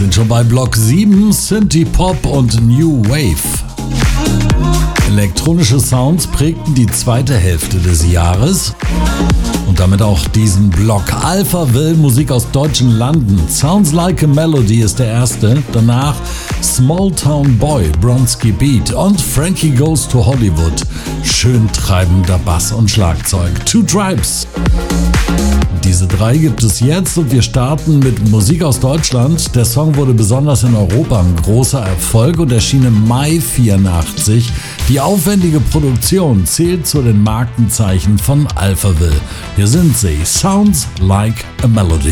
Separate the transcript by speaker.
Speaker 1: sind schon bei Block 7, Synthie Pop und New Wave. Elektronische Sounds prägten die zweite Hälfte des Jahres und damit auch diesen Block. Alphaville, Musik aus deutschen Landen. Sounds Like a Melody ist der erste. Danach Small Town Boy, Bronski Beat und Frankie Goes to Hollywood. Schön treibender Bass und Schlagzeug. Two Tribes. Diese drei gibt es jetzt und wir starten mit Musik aus Deutschland. Der Song wurde besonders in Europa ein großer Erfolg und erschien im Mai 84. Die aufwendige Produktion zählt zu den Markenzeichen von Alphaville. Hier sind sie, Sounds Like a Melody.